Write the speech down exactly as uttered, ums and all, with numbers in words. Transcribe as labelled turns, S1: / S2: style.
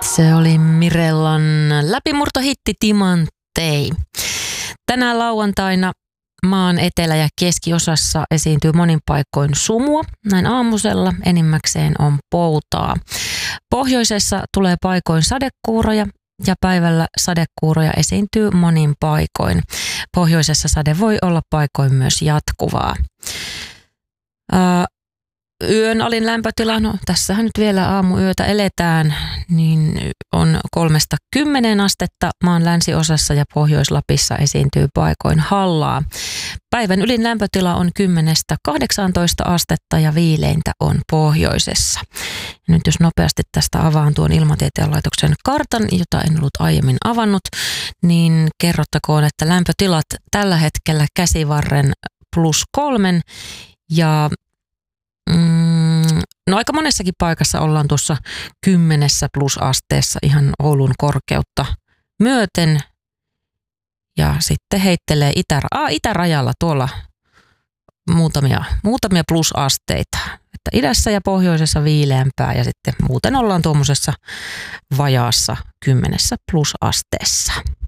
S1: Se oli Mirellan läpimurtohitti Timantei. Tänään lauantaina maan etelä- ja keskiosassa esiintyy monin paikoin sumua. Näin aamusella enimmäkseen on poutaa. Pohjoisessa tulee paikoin sadekuuroja ja päivällä sadekuuroja esiintyy monin paikoin. Pohjoisessa sade voi olla paikoin myös jatkuvaa. Uh, Yön alin lämpötila, no tässähän nyt vielä aamuyötä eletään, niin on kolmesta kymmeneen astetta maan länsiosassa ja Pohjois-Lapissa esiintyy paikoin hallaa. Päivän ylin lämpötila on kymmenestä kahdeksaantoista astetta ja viileintä on pohjoisessa. Ja nyt jos nopeasti tästä avaan tuon Ilmatieteen laitoksen kartan, jota en ollut aiemmin avannut, niin kerrottakoon, että lämpötilat tällä hetkellä Käsivarren plus kolmen ja Mm, no aika monessakin paikassa ollaan tuossa kymmenessä plus asteessa ihan Oulun korkeutta myöten. Ja sitten heittelee itärä, ah, itärajalla tuolla muutamia, muutamia plusasteita. Että idässä ja pohjoisessa viileämpää ja sitten muuten ollaan tuommoisessa vajaassa kymmenessä plusasteessa.